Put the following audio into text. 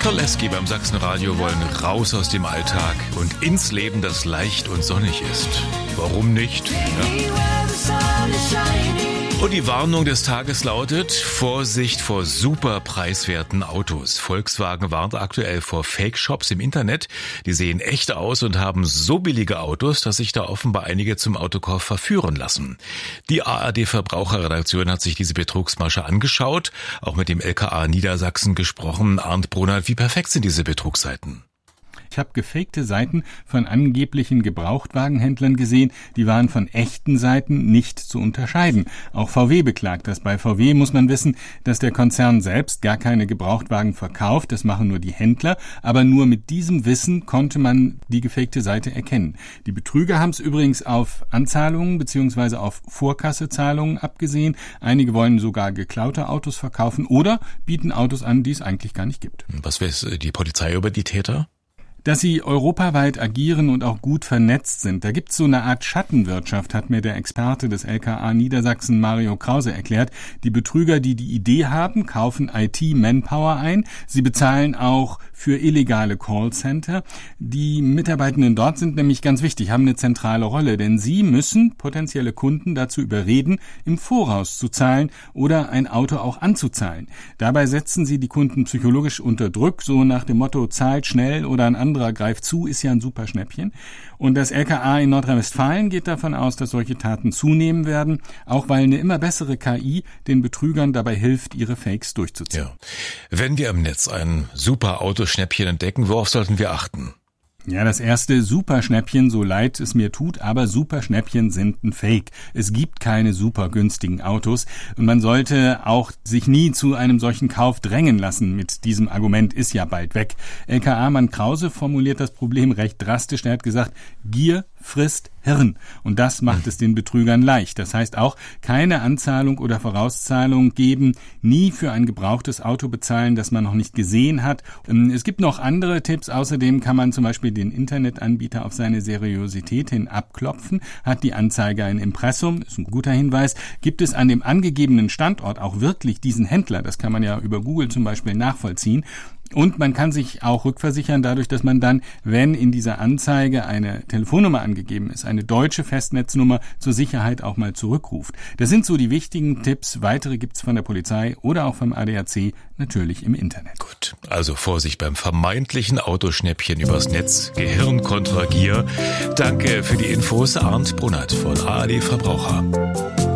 Koleski beim Sachsenradio wollen raus aus dem Alltag und ins Leben, das leicht und sonnig ist. Warum nicht? Ja. Und die Warnung des Tages lautet: Vorsicht vor super preiswerten Autos. Volkswagen warnt aktuell vor Fake-Shops im Internet. Die sehen echt aus und haben so billige Autos, dass sich da offenbar einige zum Autokauf verführen lassen. Die ARD-Verbraucherredaktion hat sich diese Betrugsmasche angeschaut, auch mit dem LKA Niedersachsen gesprochen. Arndt Brunert, wie perfekt sind diese Betrugsseiten? Ich habe gefakte Seiten von angeblichen Gebrauchtwagenhändlern gesehen, die waren von echten Seiten nicht zu unterscheiden. Auch VW beklagt das. Bei VW muss man wissen, dass der Konzern selbst gar keine Gebrauchtwagen verkauft, das machen nur die Händler, aber nur mit diesem Wissen konnte man die gefakte Seite erkennen. Die Betrüger haben es übrigens auf Anzahlungen bzw. auf Vorkassezahlungen abgesehen. Einige wollen sogar geklaute Autos verkaufen oder bieten Autos an, die es eigentlich gar nicht gibt. Was weiß die Polizei über die Täter? Dass sie europaweit agieren und auch gut vernetzt sind. Da gibt's so eine Art Schattenwirtschaft, hat mir der Experte des LKA Niedersachsen Mario Krause erklärt. Die Betrüger, die die Idee haben, kaufen IT-Manpower ein. Sie bezahlen auch für illegale Callcenter. Die Mitarbeitenden dort sind nämlich ganz wichtig, haben eine zentrale Rolle, denn sie müssen potenzielle Kunden dazu überreden, im Voraus zu zahlen oder ein Auto auch anzuzahlen. Dabei setzen sie die Kunden psychologisch unter Druck, so nach dem Motto: zahlt schnell oder ein anderer greift zu, ist ja ein super Schnäppchen. Und das LKA in Nordrhein-Westfalen geht davon aus, dass solche Taten zunehmen werden, auch weil eine immer bessere KI den Betrügern dabei hilft, ihre Fakes durchzuziehen. Ja. Wenn wir im Netz ein super Autoschnäppchen entdecken, worauf sollten wir achten? Ja, das erste: Superschnäppchen, so leid es mir tut, aber Superschnäppchen sind ein Fake. Es gibt keine super günstigen Autos und man sollte auch sich nie zu einem solchen Kauf drängen lassen. Mit diesem Argument ist ja bald weg. LKA-Mann Krause formuliert das Problem recht drastisch. Er hat gesagt: Gier frisst Hirn. Und das macht es den Betrügern leicht. Das heißt auch, keine Anzahlung oder Vorauszahlung geben, nie für ein gebrauchtes Auto bezahlen, das man noch nicht gesehen hat. Es gibt noch andere Tipps. Außerdem kann man zum Beispiel den Internetanbieter auf seine Seriosität hin abklopfen. Hat die Anzeige ein Impressum, ist ein guter Hinweis. Gibt es an dem angegebenen Standort auch wirklich diesen Händler? Das kann man ja über Google zum Beispiel nachvollziehen. Und man kann sich auch rückversichern dadurch, dass man dann, wenn in dieser Anzeige eine Telefonnummer angegeben ist, eine deutsche Festnetznummer, zur Sicherheit auch mal zurückruft. Das sind so die wichtigen Tipps. Weitere gibt's von der Polizei oder auch vom ADAC natürlich im Internet. Gut, also Vorsicht beim vermeintlichen Autoschnäppchen übers Netz. Gehirn kontra Gier. Danke für die Infos, Arndt Brunert von ARD Verbraucher.